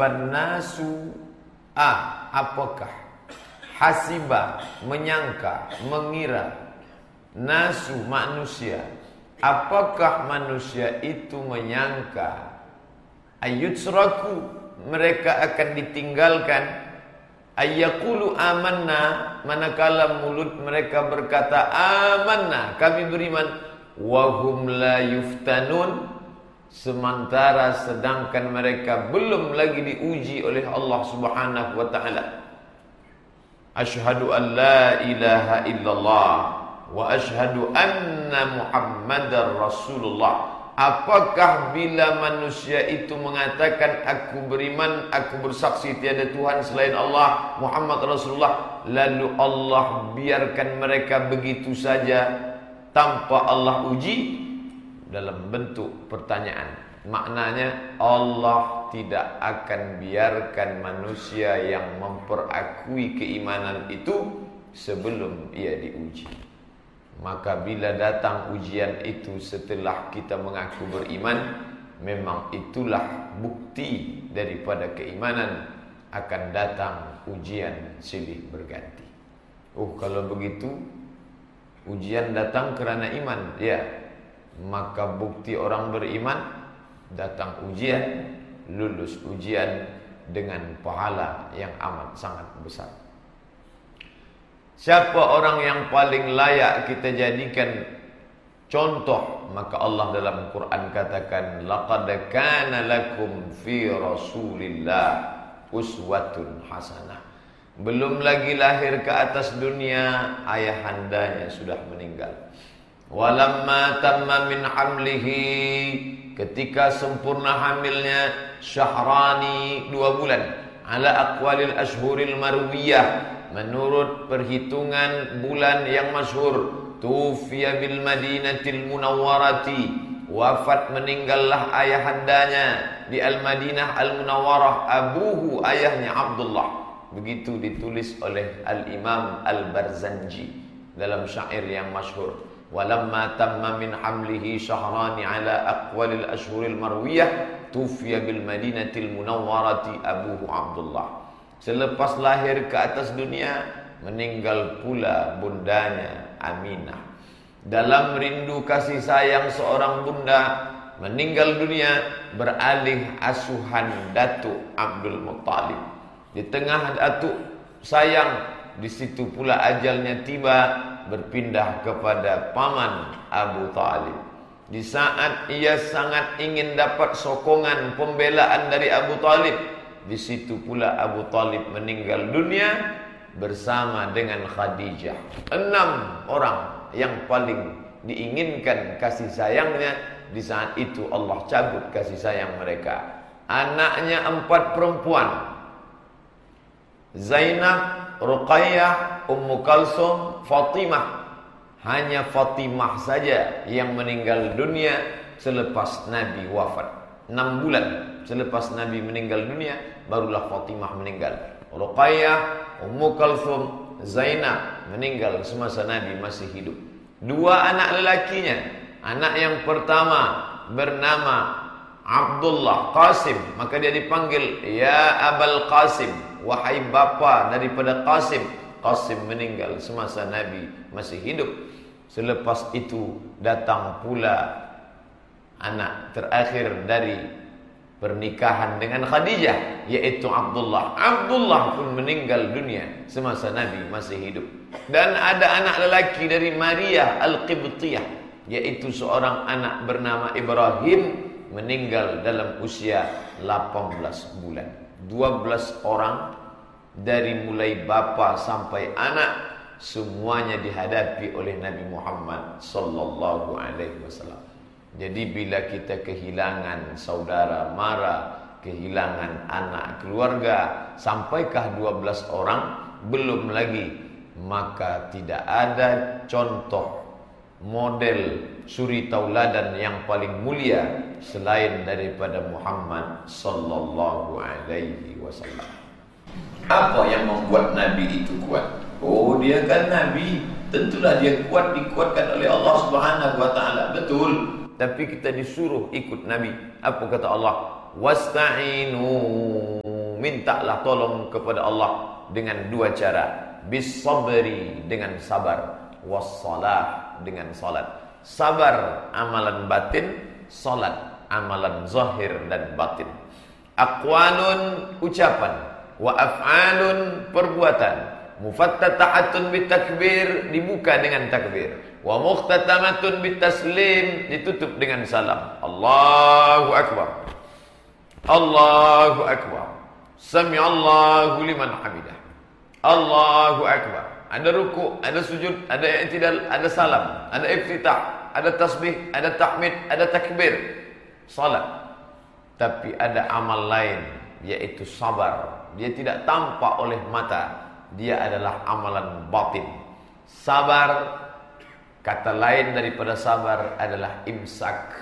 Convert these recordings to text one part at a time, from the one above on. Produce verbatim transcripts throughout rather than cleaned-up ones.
hasiban nasu ah apakah hasiba menyangka mengira nasu manusia apakah manusia itu menyangka ayyutsraku mereka akan ditinggalkan ayyaqulu amanna manakala mulut mereka berkata amanna kami beriman wahum la yuftanun sementara sedangkan mereka belum lagi diuji oleh Allah Subhanahu wa taala. Asyhadu an la ilaha illallah wa asyhadu anna Muhammadar Rasulullah. Apakah bila manusia itu mengatakan aku beriman, aku bersaksi tiada Tuhan selain Allah, Muhammad Rasulullah, lalu Allah biarkan mereka begitu saja tanpa Allah uji? Dalam bentuk pertanyaan. Maknanya Allah tidak akan biarkan manusia yang memperakui keimanan itu sebelum ia diuji. Maka bila datang ujian itu setelah kita mengaku beriman, memang itulah bukti daripada keimanan. Akan datang ujian silih berganti. Oh, kalau begitu ujian datang kerana iman, ya. Maka bukti orang beriman datang ujian, lulus ujian dengan pahala yang amat sangat besar. Siapa orang yang paling layak kita jadikan contoh? Maka Allah dalam Quran katakan laqad kana lakum fi Rasulillah uswatun hasanah. Belum lagi lahir ke atas dunia, ayahandanya sudah meninggal. Walamma tamma min hamlihi, ketika sempurna hamilnya, syahrani, dua bulan, ala aqwalil ashhuril marwiyah, menurut perhitungan bulan yang masyhur, tufiya bil madinatil munawwarati, wafat meninggallah ayahandanya di al-Madinah al-Munawwarah, abuhu ayahnya Abdullah. Begitu ditulis oleh al-Imam al-Barzanji dalam syair yang masyhur. Walamma tamma min hamlihi syahrani ala aqwalil ashhuril marwiyah tufiya bil madinatil munawwarati abuhu Abdullah. Selepas lahir ke atas dunia, meninggal pula bundanya Aminah. Dalam rindu kasih sayang seorang bunda, meninggal dunia, beralih asuhan Datuk Abdul Muttalib. Di tengah Datuk sayang, di situ pula ajalnya tiba, berpindah kepada paman Abu Talib. Di saat ia sangat ingin dapat sokongan pembelaan dari Abu Talib, di situ pula Abu Talib meninggal dunia bersama dengan Khadijah. Enam orang yang paling diinginkan kasih sayangnya, di saat itu Allah cabut kasih sayang mereka. Anaknya empat perempuan, Zainab, Ruqayyah, Ummu Kalsum, Fatimah. Hanya Fatimah saja yang meninggal dunia selepas Nabi wafat. Enam bulan selepas Nabi meninggal dunia, barulah Fatimah meninggal. Ruqayyah, Ummu Kalsum, Zainab meninggal semasa Nabi masih hidup. Dua anak lelakinya, anak yang pertama bernama Abdullah Qasim, maka dia dipanggil ya Abul Qasim, wahai bapa daripada Qasim. Qasim meninggal semasa Nabi masih hidup. Selepas itu datang pula anak terakhir dari pernikahan dengan Khadijah, yaitu Abdullah. Abdullah pun meninggal dunia semasa Nabi masih hidup. Dan ada anak lelaki dari Maria Al-Qibtiyah, yaitu seorang anak bernama Ibrahim, meninggal dalam usia delapan belas bulan. dua belas orang dari mulai bapa sampai anak, semuanya dihadapi oleh Nabi Muhammad sallallahu alaihi wasallam. Jadi bila kita kehilangan saudara mara, kehilangan anak keluarga, sampaikah dua belas orang, belum lagi, maka tidak ada contoh model suri tauladan yang paling mulia selain daripada Muhammad sallallahu alaihi wasallam. Apa yang membuat Nabi itu kuat? Oh, dia kan Nabi, tentulah dia kuat, dikuatkan oleh Allah Subhanahu wa taala. Betul. Tapi kita disuruh ikut Nabi. Apa kata Allah? Wasta'inu mintalah tolong kepada Allah dengan dua cara. Bis sabri, dengan sabar, wassalah, dengan salat. Sabar amalan batin, salat amalan zahir dan batin. Aqwalun, ucapan, wa af'alun, perbuatan. Mufattatahatun bitakbir, dibuka dengan takbir. Wa mukhtatamatun bitaslim, ditutup dengan salam. Allahu akbar, Allahu akbar, sami'allahu liman hamidah, Allahu akbar. Ada ruku, ada sujud, ada i'tidal, ada salam, ada iftitah, ada tasbih, ada tahmid, ada takbir. Salat. Tapi ada amal lain, yaitu sabar. Dia tidak tampak oleh mata, dia adalah amalan batin. Sabar, kata lain daripada sabar adalah imsak.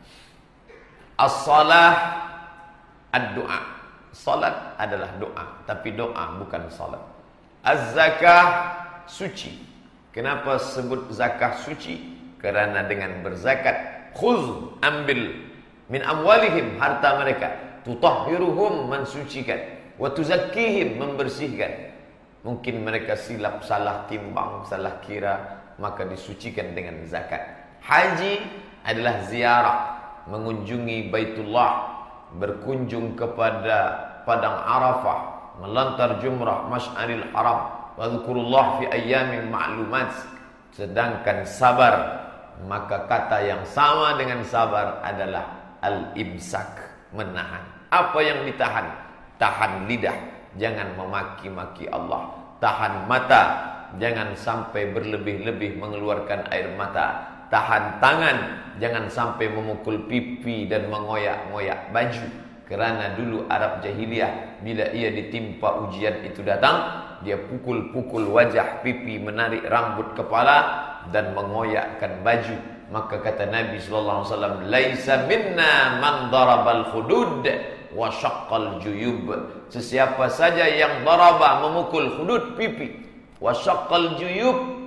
As-salah, ad-du'a. Salat adalah doa, tapi doa bukan salat. Az-zakah, suci. Kenapa sebut zakah suci? Kerana dengan berzakat, khuz, ambil min amwalihim, harta mereka, tutahhiruhum, mensucikan, wa tuzakkihim, membersihkan. Mungkin mereka silap, salah timbang, salah kira, maka disucikan dengan zakat. Haji adalah ziarah, mengunjungi Baitullah, berkunjung kepada padang Arafah, melantar jumrah Masy'aril Haram, wa dzkurullah fi ayyamin ma'lumat. Sedangkan sabar, maka kata yang sama dengan sabar adalah al-imsak, menahan. Apa yang ditahan? Tahan lidah, jangan memaki-maki Allah. Tahan mata, jangan sampai berlebih-lebih mengeluarkan air mata. Tahan tangan, jangan sampai memukul pipi dan mengoyak-ngoyak baju. Kerana dulu Arab jahiliyah, bila ia ditimpa ujian itu datang, dia pukul-pukul wajah, pipi, menarik rambut kepala dan mengoyakkan baju. Maka kata Nabi sallallahu alaihi wasallam, "Laisa minna man darabal hudud wa syaqqal juyub." Sesiapa saja yang daraba, memukul hudud, pipi, wa syaqqal juyub,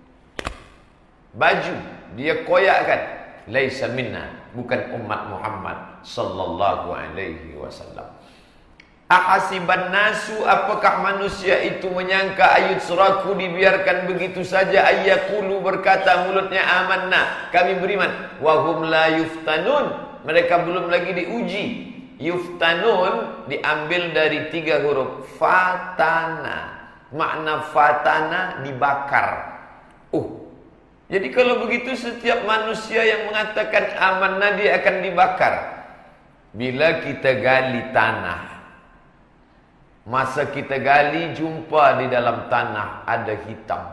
baju, dia koyakkan, laisa minna, bukan umat Muhammad sallallahu alaihi wasallam. Ahasiban nasu, apakah manusia itu menyangka ayat suraku dibiarkan begitu saja, ayyakulu, berkata mulutnya, amanna, kami beriman, wahum la yuftanun, mereka belum lagi diuji. Yuftanun diambil dari tiga huruf, fatana. Makna fatana, dibakar. Oh, jadi kalau begitu setiap manusia yang mengatakan amanah dia akan dibakar. Bila kita gali tanah, masa kita gali jumpa di dalam tanah ada hitam.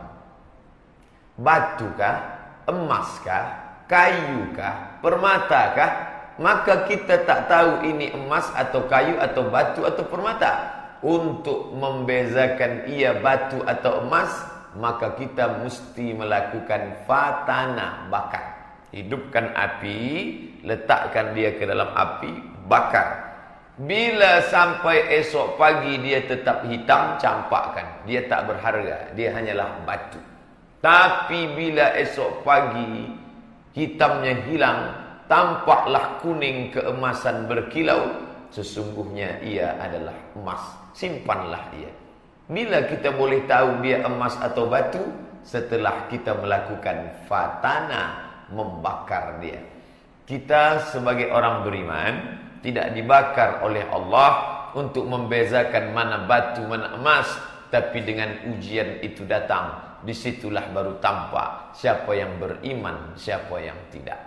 Batu kah? Emas kah? Kayu kah? Permata kah? Maka kita tak tahu ini emas atau kayu atau batu atau permata. Untuk membezakan ia batu atau emas, maka kita mesti melakukan fatana, bakar. Hidupkan api, letakkan dia ke dalam api, bakar. Bila sampai esok pagi dia tetap hitam, campakkan. Dia tak berharga, dia hanyalah batu. Tapi bila esok pagi hitamnya hilang, tampaklah kuning keemasan berkilau, sesungguhnya ia adalah emas. Simpanlah dia. Bila kita boleh tahu dia emas atau batu? Setelah kita melakukan fatana, membakar dia. Kita sebagai orang beriman tidak dibakar oleh Allah untuk membezakan mana batu mana emas, tapi dengan ujian itu datang, disitulah baru tampak siapa yang beriman, siapa yang tidak.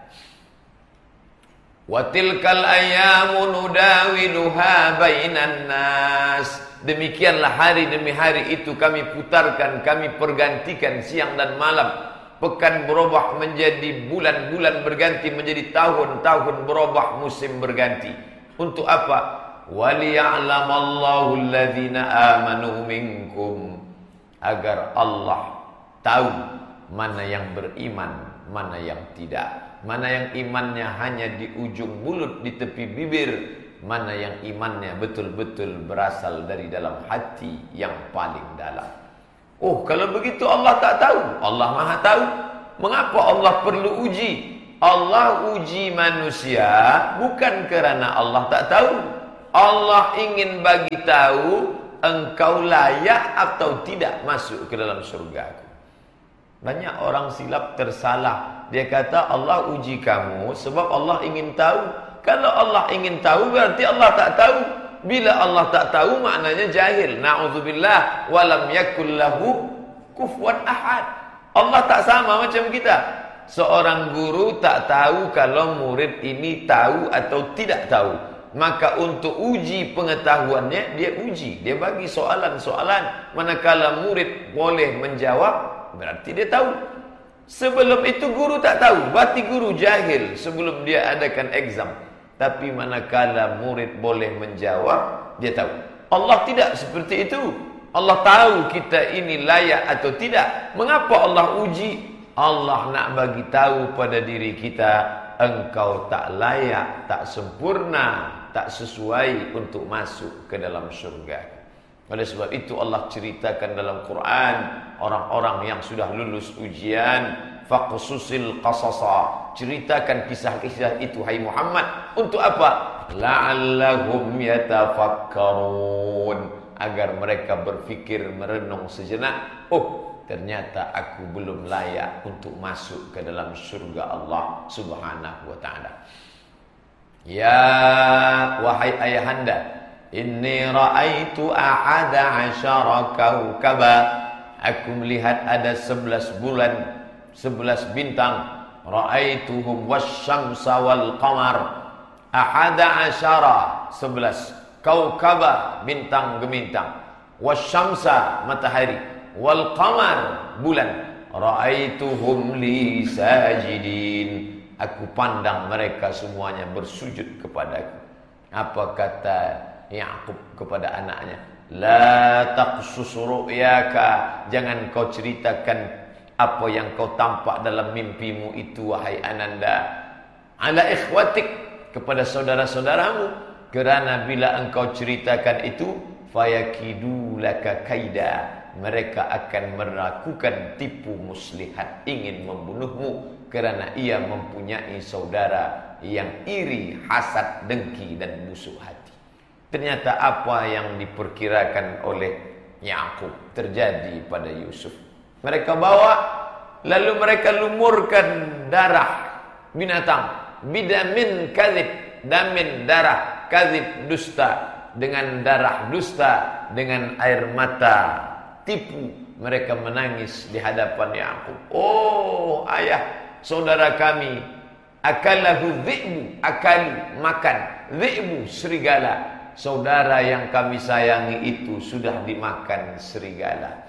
Wa tilkal ayyamu nudawiluha bainan nas. Demikianlah hari demi hari itu kami putarkan, kami pergantikan siang dan malam. Pekan berubah menjadi bulan, bulan berganti menjadi tahun, tahun berubah musim berganti. Untuk apa? Waliya'lamallahu alladhina amanu minkum, agar Allah tahu mana yang beriman, mana yang tidak. Mana yang imannya hanya di ujung mulut, di tepi bibir, mana yang imannya betul-betul berasal dari dalam hati yang paling dalam. Oh, kalau begitu Allah tak tahu? Allah Maha tahu. Mengapa Allah perlu uji? Allah uji manusia bukan kerana Allah tak tahu, Allah ingin bagi tahu engkau layak atau tidak masuk ke dalam surgaku. Banyak orang silap tersalah. Dia kata Allah uji kamu sebab Allah ingin tahu. Kalau Allah ingin tahu berarti Allah tak tahu. Bila Allah tak tahu maknanya jahil. Na'udzubillah walam yakul lahu kufuwan ahad. Allah tak sama macam kita. Seorang guru tak tahu kalau murid ini tahu atau tidak tahu. Maka untuk uji pengetahuannya, dia uji. Dia bagi soalan-soalan. Manakala murid boleh menjawab, berarti dia tahu. Sebelum itu guru tak tahu. Berarti guru jahil sebelum dia adakan exam. Tapi manakala murid boleh menjawab, dia tahu. Allah tidak seperti itu. Allah tahu kita ini layak atau tidak. Mengapa Allah uji? Allah nak bagi tahu pada diri kita, engkau tak layak, tak sempurna, tak sesuai untuk masuk ke dalam surga. Oleh sebab itu Allah ceritakan dalam Quran orang-orang yang sudah lulus ujian, faqsusil qasasa, ceritakan kisah-kisah itu hai Muhammad. Untuk apa? La'allahum yatafakkarun, agar mereka berfikir, merenung sejenak. Oh, ternyata aku belum layak untuk masuk ke dalam surga Allah Subhanahu wa ta'ala. Ya wahai ayahanda, inni ra'aitu ahada asyara kaukaba, aku melihat ada sebelas bulan, sebelas bintang. Ra'aituhum wasyamsa wal qamar. Ahada asyara, sebelas. Kaukaba, bintang gemintang. Wasyamsa, matahari. Wal qamar, bulan. Ra'aituhum li sajidin, aku pandang mereka semuanya bersujud kepadaku. Apa kata Ya'qub kepada anaknya? La taqsus ru'yaka, jangan kau ceritakan apa yang kau tampak dalam mimpimu itu wahai ananda, ala ikhwatik, kepada saudara-saudaramu, kerana bila engkau ceritakan itu fayakidu laka kaida, mereka akan melakukan tipu muslihat, ingin membunuhmu kerana ia mempunyai saudara yang iri, hasad, dengki dan busuk hati. Ternyata apa yang diperkirakan oleh Ya'qub terjadi pada Yusuf. Mereka bawa, lalu mereka lumurkan darah binatang, bidamin kadzib, damin darah, kadzib dusta, dengan darah dusta, dengan air mata tipu. Mereka menangis di hadapan Ya'qub. Oh ayah, saudara kami, akalahu dhi'bu, akalu, makan, dhi'bu, serigala. Saudara yang kami sayangi itu sudah dimakan serigala.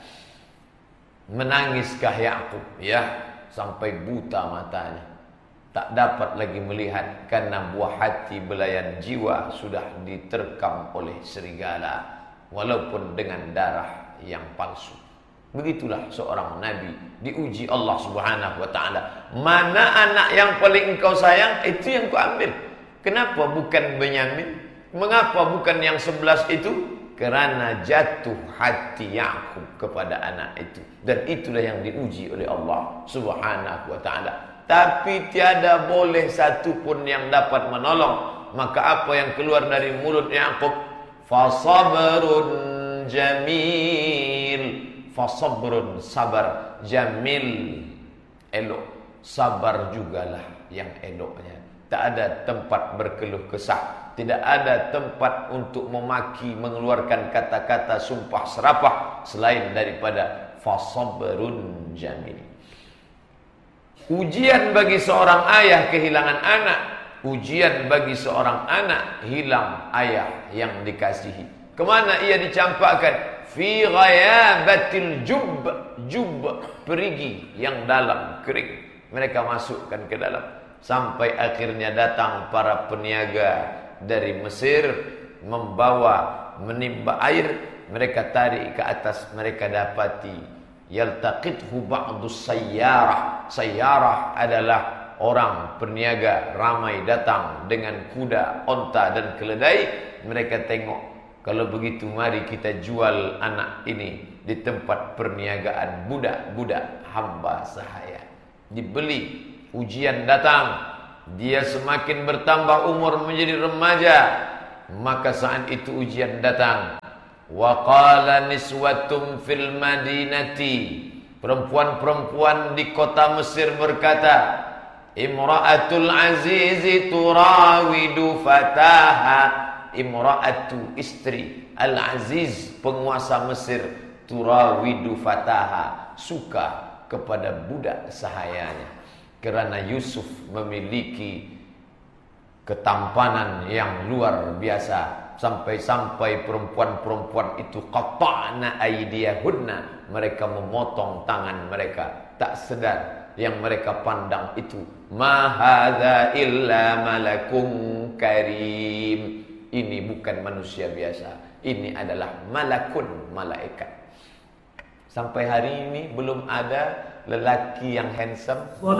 Menangiskah Ya'qub? Ya, sampai buta matanya. Tak dapat lagi melihat karena buah hati belayan jiwa sudah diterkam oleh serigala, walaupun dengan darah yang palsu. Begitulah seorang nabi diuji Allah Subhanahu wa ta'ala. Mana anak yang paling engkau sayang, itu yang kau ambil. Kenapa bukan Benyamin? Mengapa bukan yang sebelas itu? Kerana jatuh hati Ya'qub kepada anak itu. Dan itulah yang diuji oleh Allah Subhanahu wa ta'ala. Tapi tiada boleh satu pun yang dapat menolong. Maka apa yang keluar dari mulut Ya'qub? Fasabrun jamil. Fasabrun, sabar. Jamil, elok. Sabar jugalah yang eloknya. Tak ada tempat berkeluh kesah. Tidak ada tempat untuk memaki, mengeluarkan kata-kata sumpah serapah selain daripada fasabrun jamil. Ujian bagi seorang ayah kehilangan anak, ujian bagi seorang anak hilang ayah yang dikasihi. Kemana ia dicampakkan? Fi ghayabatil jub, jub, perigi yang dalam, kering. Mereka masukkan ke dalam. Sampai akhirnya datang para peniaga dari Mesir membawa, menimba air. Mereka tarik ke atas, mereka dapati yaltaqithu ba'dus sayyarah. Sayyarah adalah orang perniaga ramai datang dengan kuda, onta dan keledai. Mereka tengok, kalau begitu mari kita jual anak ini di tempat perniagaan budak-budak hamba sahaya. Dibeli. Ujian datang, dia semakin bertambah umur menjadi remaja. Maka saat itu ujian datang. Wa qala niswatum fil madinati, perempuan-perempuan di kota Mesir berkata, Imra'atul azizi turawidu fataha. Imra'atu, istri Al-Aziz, penguasa Mesir, turawidu fataha, suka kepada budak sahayanya. Kerana Yusuf memiliki ketampanan yang luar biasa, sampai-sampai perempuan-perempuan itu qata'na aydiyahunna, mereka memotong tangan mereka, tak sedar yang mereka pandang itu ma hadza illa malakun karim, ini bukan manusia biasa, ini adalah malakun, malaikat. Sampai hari ini belum ada lelaki yang handsome